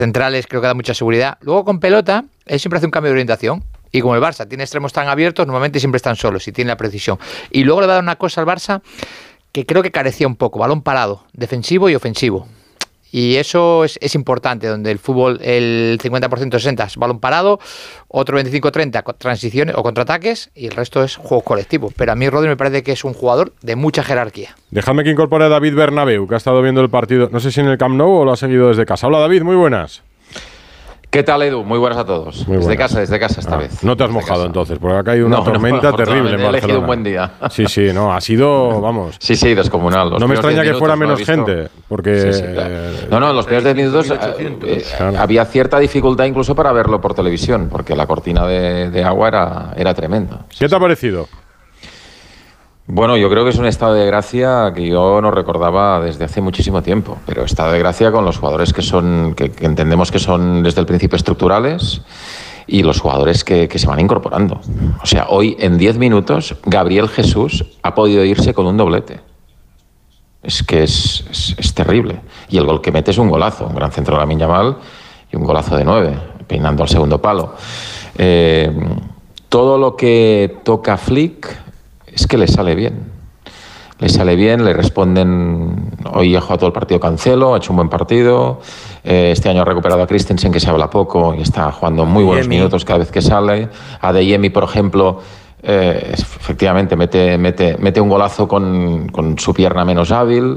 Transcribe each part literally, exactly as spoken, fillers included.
centrales creo que da mucha seguridad. Luego con pelota, él siempre hace un cambio de orientación. Y como el Barça tiene extremos tan abiertos, normalmente siempre están solos y tiene la precisión. Y luego le va a dar una cosa al Barça que creo que carecía un poco, balón parado, defensivo y ofensivo. Y eso es, es importante, donde el fútbol, el cincuenta por ciento sesenta es balón parado, otro veinticinco treinta transiciones o contraataques, y el resto es juego colectivo. Pero a mí Rodri me parece que es un jugador de mucha jerarquía. Déjame que incorpore a David Bernabeu, que ha estado viendo el partido, no sé si en el Camp Nou o lo ha seguido desde casa. Hola David, muy buenas. ¿Qué tal, Edu? Muy buenas a todos. Muy desde buenas. casa, desde casa esta ah, vez. No te has desde mojado casa. entonces, porque ha caído una no, tormenta no, terrible en he elegido Barcelona. un buen día. Sí, sí, no, ha sido, vamos. Sí, sí, descomunal. Los no me extraña que fuera menos no gente, porque... Sí, sí, claro. No, no, en los primeros diez minutos eh, eh, claro. había cierta dificultad incluso para verlo por televisión, porque la cortina de, de agua era, era tremenda. ¿Qué te ha parecido? Bueno, yo creo que es un estado de gracia que yo no recordaba desde hace muchísimo tiempo, pero estado de gracia con los jugadores que son, que, que entendemos que son desde el principio estructurales y los jugadores que, que se van incorporando. O sea, hoy en diez minutos Gabriel Jesús ha podido irse con un doblete. Es que es, es, es terrible. Y el gol que mete es un golazo, un gran centro de Lamine Yamal y un golazo de nueve, peinando al segundo palo. Eh, todo lo que toca Flick es que le sale bien. Le sale bien, le responden. Hoy ha jugado todo el partido Cancelo, ha hecho un buen partido. Eh, este año ha recuperado a Christensen, que se habla poco y está jugando muy buenos minutos cada vez que sale. Adeyemi, por ejemplo, eh, efectivamente mete, mete, mete un golazo con, con su pierna menos hábil.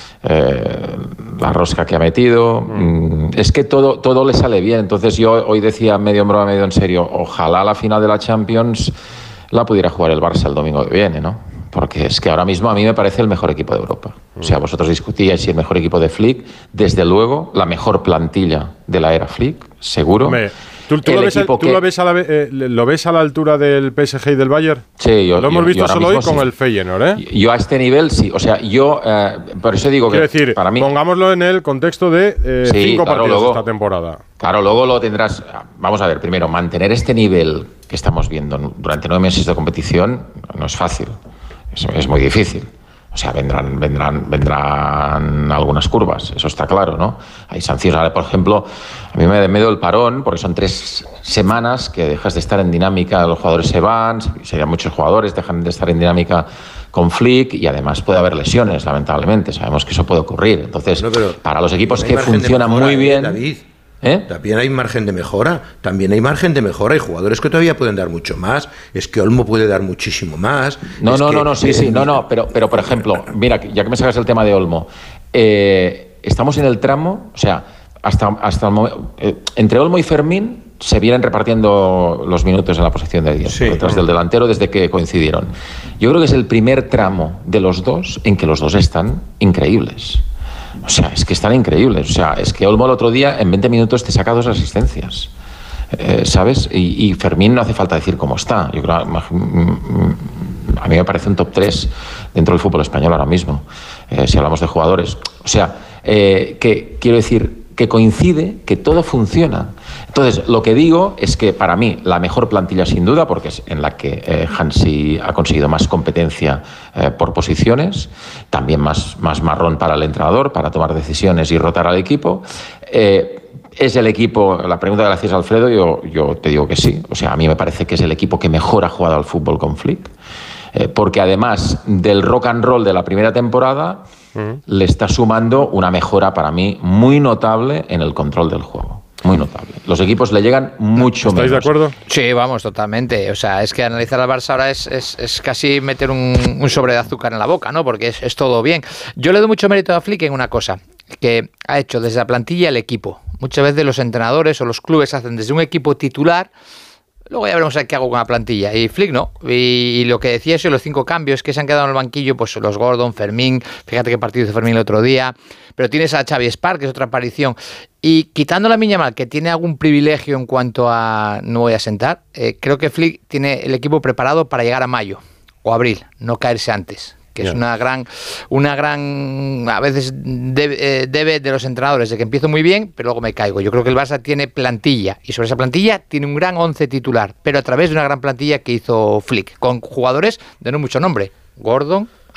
Eh, la rosca que ha metido. Mm. Es que todo, todo le sale bien. Entonces yo hoy decía medio en broma, medio en serio, ojalá la final de la Champions la pudiera jugar el Barça el domingo que viene, ¿no? Porque es que ahora mismo a mí me parece el mejor equipo de Europa. O sea, vosotros discutíais si el mejor equipo de Flick, desde luego, la mejor plantilla de la era Flick, seguro. Hombre, ¿tú, tú, lo, ves, ¿tú que... lo, ves a la, eh, lo ves a la altura del P S G y del Bayern? Sí, yo lo hemos yo, visto yo solo hoy sí. con el Feyenoord, ¿eh? Yo a este nivel sí, o sea, yo eh, por eso digo Quiero que decir, para mí, pongámoslo en el contexto de eh, sí, cinco claro, partidos luego, esta temporada. Claro, luego lo tendrás. Vamos a ver, primero, mantener este nivel que estamos viendo durante nueve meses de competición no es fácil, es, es muy difícil. O sea, vendrán, vendrán, vendrán algunas curvas, eso está claro, ¿no? Hay sanciones. Ahora, por ejemplo, a mí me da miedo el parón, porque son tres semanas que dejas de estar en dinámica, los jugadores se van, serían muchos jugadores, dejan de estar en dinámica con Flick y además puede haber lesiones, lamentablemente. Sabemos que eso puede ocurrir. Entonces, no, para los equipos que funcionan muy bien... David. ¿Eh? También hay margen de mejora, también hay margen de mejora, hay jugadores que todavía pueden dar mucho más, es que Olmo puede dar muchísimo más. No, no, que, no, no, sí, eh, sí, no, no, pero, pero por ejemplo, mira, ya que me sacas el tema de Olmo, eh, estamos en el tramo, o sea, hasta, hasta el momento, eh, entre Olmo y Fermín se vienen repartiendo los minutos en la posición de diez, sí, detrás del delantero desde que coincidieron. Yo creo que es el primer tramo de los dos en que los dos están increíbles. O sea, es que están increíbles. O sea, es que Olmo el otro día en veinte minutos te saca dos asistencias. Eh, ¿Sabes? Y, y Fermín no hace falta decir cómo está. Yo creo, a mí me parece un top tres dentro del fútbol español ahora mismo, eh, si hablamos de jugadores. O sea, eh, que quiero decir que coincide, que todo funciona. Entonces, lo que digo es que para mí la mejor plantilla sin duda, porque es en la que eh, Hansi ha conseguido más competencia eh, por posiciones, también más, más marrón para el entrenador, para tomar decisiones y rotar al equipo. Eh, ¿Es el equipo, la pregunta que le hacías a Alfredo, yo, yo te digo que sí. O sea, a mí me parece que es el equipo que mejor ha jugado al fútbol con Flick, eh, porque además del rock and roll de la primera temporada, uh-huh, le está sumando una mejora para mí muy notable en el control del juego. Muy notable. Los equipos le llegan mucho menos. ¿Estáis de acuerdo? Sí, vamos, totalmente. O sea, es que analizar al Barça ahora es, es, es casi meter un, un sobre de azúcar en la boca, ¿no? Porque es, es todo bien. Yo le doy mucho mérito a Flick en una cosa, que ha hecho desde la plantilla el equipo. Muchas veces los entrenadores o los clubes hacen desde un equipo titular, luego ya veremos qué hago con la plantilla. Y Flick no. Y, y lo que decía eso, los cinco cambios que se han quedado en el banquillo, pues los Gordon, Fermín, fíjate qué partido hizo Fermín el otro día, pero tienes a Xavi Spark, que es otra aparición. Y quitando la Lamine Yamal, que tiene algún privilegio en cuanto a no voy a sentar, eh, creo que Flick tiene el equipo preparado para llegar a mayo o abril, no caerse antes. Que yeah. es una gran, una gran, a veces debe, eh, debe de los entrenadores, de que empiezo muy bien, pero luego me caigo. Yo creo que el Barça tiene plantilla, y sobre esa plantilla tiene un gran once titular, pero a través de una gran plantilla que hizo Flick, con jugadores de no mucho nombre, Gordon,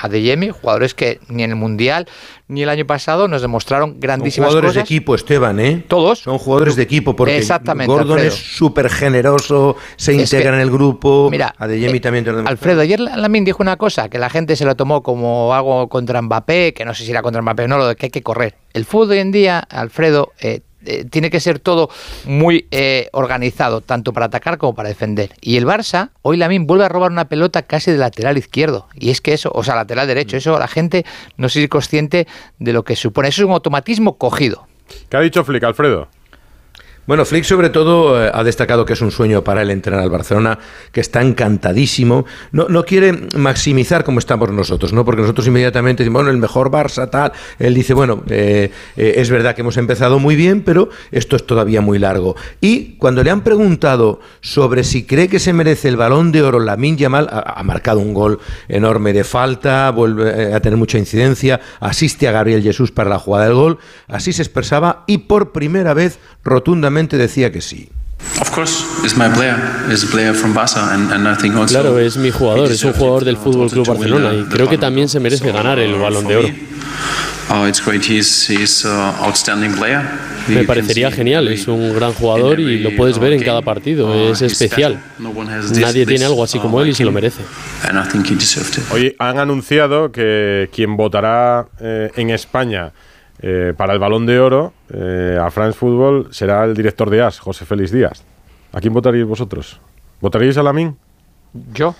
Adeyemi, jugadores que ni en el Mundial ni el año pasado nos demostraron grandísimas Son jugadores cosas. de equipo, Esteban, ¿eh? Todos. Son jugadores de equipo porque Exactamente, Gordon Alfredo. es súper generoso, se Es integra que, en el grupo. Mira, Adeyemi eh, también te lo demuestra. Alfredo, ayer Lamine dijo una cosa que la gente se lo tomó como algo contra Mbappé, que no sé si era contra Mbappé o no, lo de que hay que correr. El fútbol hoy en día, Alfredo, eh, eh, tiene que ser todo muy eh, organizado, tanto para atacar como para defender. Y el Barça, hoy Lamine vuelve a robar una pelota casi de lateral izquierdo. Y es que eso, o sea, lateral derecho, eso la gente no es consciente de lo que supone. Eso es un automatismo cogido. ¿Qué ha dicho Flick, Alfredo? Bueno, Flick sobre todo eh, ha destacado que es un sueño para él entrenar al Barcelona, que está encantadísimo. No, no quiere maximizar como estamos nosotros, ¿no? Porque nosotros inmediatamente decimos, bueno, el mejor Barça, tal. Él dice, bueno, eh, eh, es verdad que hemos empezado muy bien, pero esto es todavía muy largo. Y cuando le han preguntado sobre si cree que se merece el Balón de Oro, Lamine Yamal ha, ha marcado un gol enorme de falta, vuelve a tener mucha incidencia, asiste a Gabriel Jesús para la jugada del gol, así se expresaba y por primera vez rotundamente decía que sí. Claro, es mi jugador, es un jugador del Fútbol Club Barcelona y creo que también se merece ganar el Balón de Oro. Me parecería genial, es un gran jugador y lo puedes ver en cada partido, es especial. Nadie tiene algo así como él y se lo merece. Hoy han anunciado que quien votará eh, en España Eh, para el Balón de Oro eh, a France Football será el director de A S, José Félix Díaz. ¿A quién votaríais vosotros? ¿Votaríais a Lamine? ¿Yo?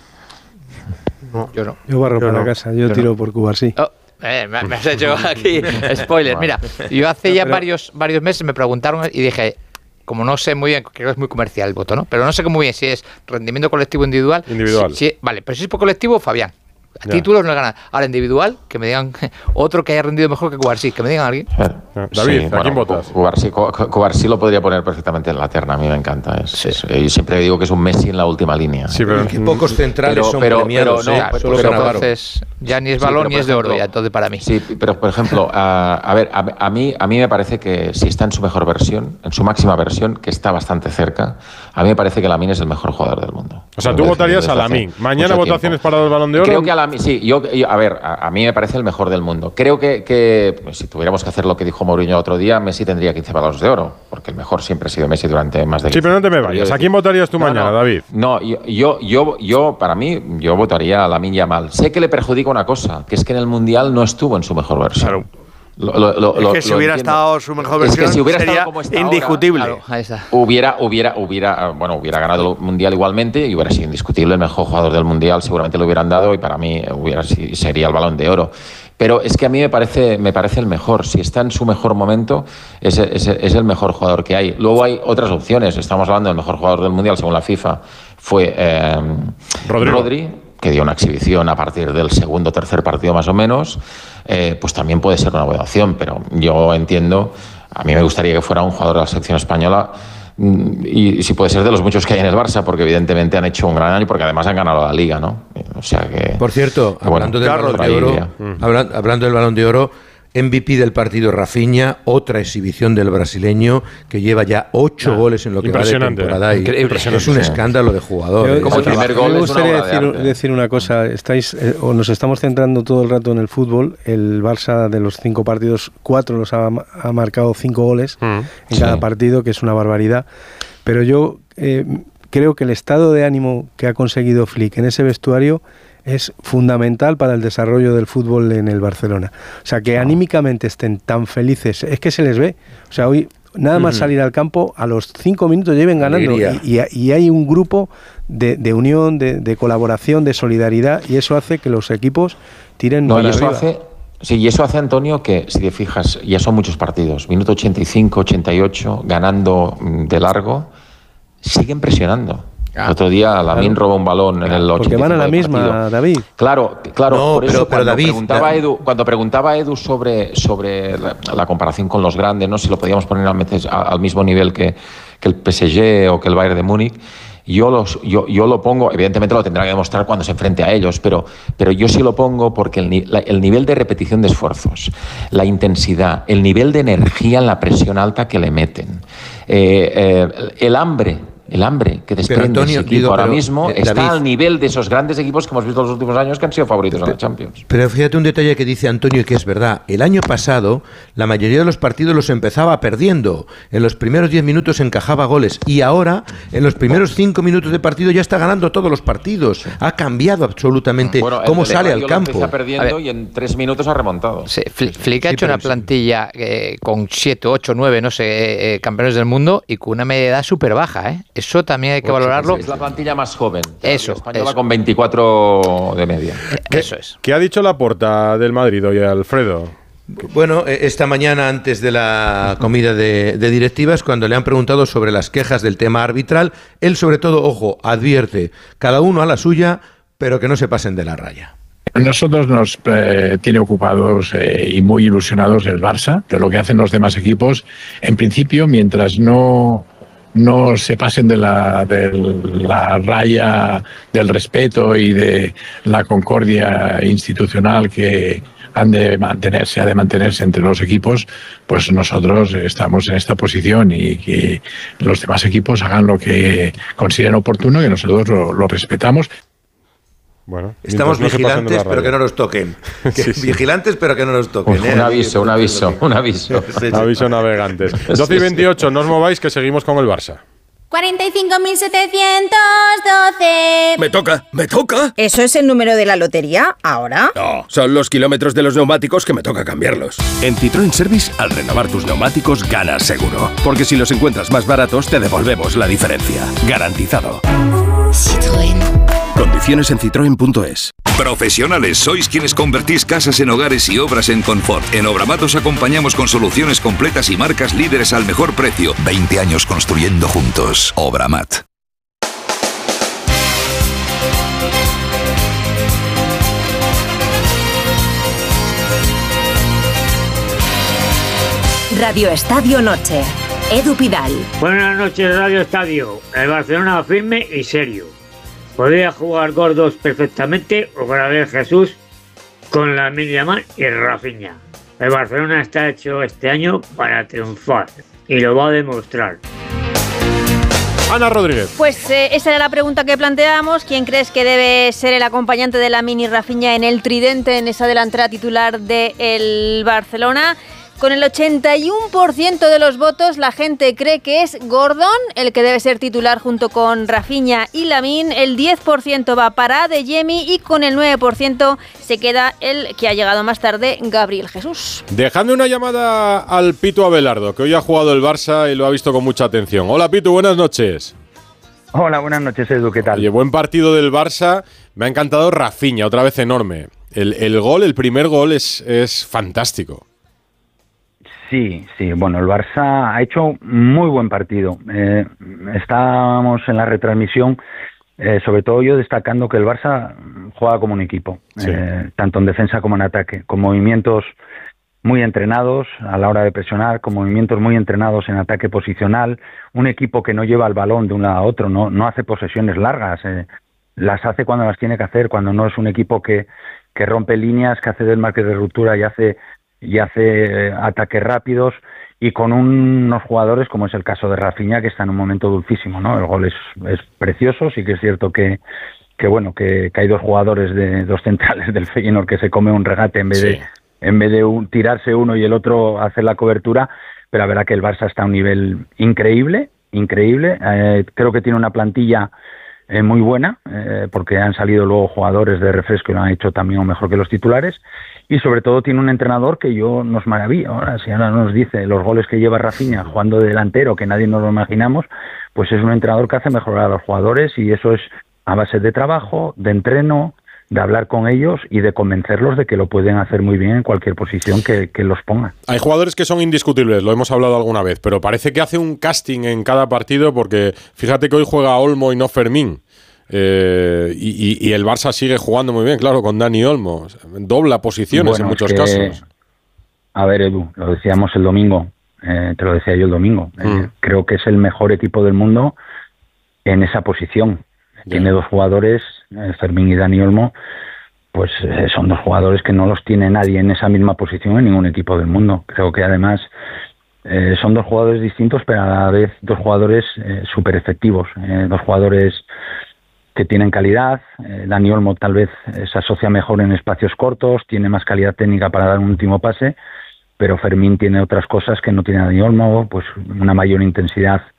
No, yo no. Yo barro Yo para no. casa, yo, Yo tiro no. por Cubarsí. Oh, eh, me, me has hecho aquí spoiler. Mira, yo hace ya Pero- varios, varios meses me preguntaron y dije, como no sé muy bien, creo que es muy comercial el voto, ¿no? Pero no sé muy bien si es rendimiento colectivo o individual. Individual. Si- si- vale, pero si es por colectivo, Fabián. A Ya. títulos no gana. Ahora individual, que me digan otro que haya rendido mejor que Cubarsí, que me digan alguien. David, ¿a quién votas? Cubarsí, Cu- Cubarsí lo podría poner perfectamente en la terna, a mí me encanta. Es, Sí. es- y siempre digo que es un Messi en la última línea. Sí, pero Que pocos centrales Pero- son pero- premiados, pero no, ¿eh? pero- Solo pero Cannavaro. Entonces, ya ni es Sí, balón pero, ni por es de oro, ejemplo, ya, entonces para mí. Sí, pero por ejemplo, a, a ver, a, a mí, a mí me parece que si está en su mejor versión, en su máxima versión, que está bastante cerca, a mí me parece que Lamine es el mejor jugador del mundo. O sea, Lo tú veo votarías desde a hace Lamine. Mañana mucho votaciones tiempo. para el Balón de Oro. Creo que a Lamine, sí, yo, yo- a ver, a, a mí me parece el mejor del mundo. Creo que, que pues, si tuviéramos que hacer lo que dijo Mourinho otro día, Messi tendría quince balones de oro, porque el mejor siempre ha sido Messi durante más de Sí, quince. pero no te me Pero vayas. yo ¿A quién votarías tú No, mañana, no. David? No, yo, yo, yo, yo, para mí, yo votaría a Lamine Yamal. Sé que le perjudica una cosa, que es que en el Mundial no estuvo en su mejor versión. Claro. Lo- lo- lo- Es lo- que si lo hubiera entiendo. estado su mejor Es que versión, si hubiera sería estado como está ahora, indiscutible. Claro, ahí está. Hubiera, hubiera, hubiera, eh, bueno, hubiera ganado el Mundial igualmente y hubiera sido indiscutible el mejor jugador del Mundial, seguramente lo hubieran dado y para mí eh, hubiera, si- sería el Balón de Oro. Pero es que a mí me parece, me parece el mejor. Si está en su mejor momento, es, es, es el mejor jugador que hay. Luego hay otras opciones. Estamos hablando del mejor jugador del Mundial, según la FIFA, fue eh, Rodrigo. Rodri, que dio una exhibición a partir del segundo o tercer partido más o menos. Eh, pues también puede ser una buena opción, pero yo entiendo, a mí me gustaría que fuera un jugador de la selección española mm, y, y si puede ser de los muchos que hay en el Barça, porque evidentemente han hecho un gran año, porque además han ganado la Liga, ¿no? O sea que... Por cierto, que bueno, hablando del claro, Balón por de ahí Oro, iría. habla- hablando del Balón de Oro, M V P del partido Rafinha, otra exhibición del brasileño que lleva ya ocho Nah, goles en lo que va de impresionante. temporada. Y Increíble. es un escándalo de jugador. Yo- ¿eh? Como el yo- primer yo gol me es una gustaría obra de decir, arte. decir una cosa. Estáis eh, o nos estamos centrando todo el rato en el fútbol. El Barça de los cinco partidos, cuatro los ha, ha marcado cinco goles Mm. en Sí. cada partido, que es una barbaridad. Pero yo eh, creo que el estado de ánimo que ha conseguido Flick en ese vestuario es fundamental para el desarrollo del fútbol en el Barcelona. O sea, que anímicamente estén tan felices, es que se les ve. O sea, hoy nada más salir al campo, a los cinco minutos lleven ganando Alegría. y, y- y hay un grupo de, de unión, de, de colaboración, de solidaridad y eso hace que los equipos tiren No, para y eso arriba. hace, sí, y eso hace, Antonio, que si te fijas, ya son muchos partidos, minuto ochenta y cinco, ochenta y ocho, ganando mm, de largo, siguen presionando. Ah, El otro día Lamine robó un balón en el ochenta y cinco Porque van a la del misma, partido. David. Claro, claro, No, por pero- eso pero cuando, David, preguntaba David. Edu, cuando preguntaba Edu sobre, sobre la, la comparación con los grandes, no si lo podíamos poner al, metes- a- al mismo nivel que, que el P S G o que el Bayern de Múnich, yo, los, yo, yo lo pongo, evidentemente lo tendrá que demostrar cuando se enfrente a ellos, pero, pero yo sí lo pongo porque el, ni- la- el nivel de repetición de esfuerzos, la intensidad, el nivel de energía en la presión alta que le meten, eh, eh, el hambre el hambre que desprende Antonio, ese equipo digo, ahora pero, mismo eh, está David, al nivel de esos grandes equipos que hemos visto en los últimos años que han sido favoritos en la Champions. Pero fíjate un detalle que dice Antonio y que es verdad. El año pasado la mayoría de los partidos los empezaba perdiendo. En los primeros diez minutos encajaba goles y ahora en los primeros cinco minutos de partido ya está ganando todos los partidos. Ha cambiado absolutamente bueno, cómo sale al campo. Está perdiendo y en tres minutos ha remontado. Sí, Flick ha sí, hecho una sí. plantilla eh, con siete, ocho, nueve, no sé, eh, campeones del mundo y con una media edad súper baja, ¿eh? Eso también hay que valorarlo. Es la plantilla más joven. Eso, La española eso. con veinticuatro de media. ¿Qué, Eso es. ¿Qué ha dicho Laporta del Madrid hoy, Alfredo? Bueno, esta mañana antes de la comida de, de directivas, cuando le han preguntado sobre las quejas del tema arbitral, él sobre todo, ojo, advierte, cada uno a la suya, pero que no se pasen de la raya. Nosotros nos eh, tiene ocupados eh, y muy ilusionados el Barça, de lo que hacen los demás equipos. En principio, mientras no, no se pasen de la, de la raya del respeto y de la concordia institucional que han de mantenerse, ha de mantenerse entre los equipos, pues nosotros estamos en esta posición y que los demás equipos hagan lo que consideren oportuno, que nosotros lo, lo respetamos. Bueno, Estamos no vigilantes, pero que no nos toquen. Que Sí, sí. Vigilantes, pero que no nos toquen. Uf, ¿eh? un aviso, un aviso, un aviso. Sí, sí. Aviso navegantes. doce y veintiocho, no os mováis que seguimos con el Barça. cuarenta y cinco mil setecientos doce. Me toca, me toca. ¿Eso es el número de la lotería? ¿Ahora? No, son los kilómetros de los neumáticos que me toca cambiarlos. En Citroën Service, al renovar tus neumáticos, ganas seguro. Porque si los encuentras más baratos, te devolvemos la diferencia. Garantizado. Citroën. Condiciones en citroen punto es. Profesionales, sois quienes convertís casas en hogares y obras en confort. En Obramat os acompañamos con soluciones completas y marcas líderes al mejor precio. veinte años construyendo juntos. Obramat. Radio Estadio Noche. Edu Pidal. Buenas noches, Radio Estadio. El Barcelona firme y serio. Podría jugar gordos perfectamente o Gabriel Jesús con Lamine Yamal y Rafinha. El Barcelona está hecho este año para triunfar y lo va a demostrar. Ana Rodríguez. Pues eh, esa era la pregunta que planteábamos. ¿Quién crees que debe ser el acompañante de Lamine y Rafinha en el tridente, en esa delantera titular del Barcelona? Con el ochenta y uno por ciento de los votos, la gente cree que es Gordon el que debe ser titular junto con Rafinha y Lamine. El diez por ciento va para Adeyemi y con el nueve por ciento se queda el que ha llegado más tarde, Gabriel Jesús. Dejadme una llamada al Pitu Abelardo, que hoy ha jugado el Barça y lo ha visto con mucha atención. Hola Pitu, buenas noches. Hola, buenas noches Edu, ¿qué tal? Oye, buen partido del Barça. Me ha encantado Rafinha, otra vez enorme. El, el gol, el primer gol es, es fantástico. Sí, sí, bueno, el Barça ha hecho muy buen partido. Eh, estábamos en la retransmisión, eh, sobre todo yo destacando que el Barça juega como un equipo, sí. eh, tanto en defensa como en ataque, con movimientos muy entrenados a la hora de presionar, con movimientos muy entrenados en ataque posicional, un equipo que no lleva el balón de un lado a otro, no, no hace posesiones largas, eh, las hace cuando las tiene que hacer, cuando no es un equipo que, que rompe líneas, que hace desmarques de ruptura y hace... y hace eh, ataques rápidos y con un, unos jugadores como es el caso de Rafinha, que está en un momento dulcísimo, ¿no? El gol es, es precioso, sí que es cierto que, que bueno, que, que hay dos jugadores de dos centrales del Feyenoord que se come un regate en vez sí. de en vez de un, tirarse uno y el otro hacer la cobertura, pero la verdad que el Barça está a un nivel increíble, increíble, eh, creo que tiene una plantilla eh, muy buena, eh, porque han salido luego jugadores de refresco y lo han hecho también mejor que los titulares. Y sobre todo tiene un entrenador que yo nos maravillo. Ahora, si ahora nos dice los goles que lleva Rafinha jugando de delantero, que nadie nos lo imaginamos, pues es un entrenador que hace mejorar a los jugadores y eso es a base de trabajo, de entreno, de hablar con ellos y de convencerlos de que lo pueden hacer muy bien en cualquier posición que, que los ponga. Hay jugadores que son indiscutibles, lo hemos hablado alguna vez, pero parece que hace un casting en cada partido porque fíjate que hoy juega Olmo y no Fermín. Eh, y, y el Barça sigue jugando muy bien, claro, con Dani Olmo. Dobla posiciones bueno, en muchos que, casos. A ver, Edu, lo decíamos el domingo, eh, te lo decía yo el domingo. Mm. Eh, creo que es el mejor equipo del mundo en esa posición. Yeah. Tiene dos jugadores, eh, Fermín y Dani Olmo, pues eh, son dos jugadores que no los tiene nadie en esa misma posición en ningún equipo del mundo. Creo que además eh, son dos jugadores distintos, pero a la vez dos jugadores eh, súper efectivos, eh, dos jugadores que tienen calidad. eh, Dani Olmo tal vez eh, se asocia mejor en espacios cortos, tiene más calidad técnica para dar un último pase, pero Fermín tiene otras cosas que no tiene Dani Olmo, pues una mayor intensidad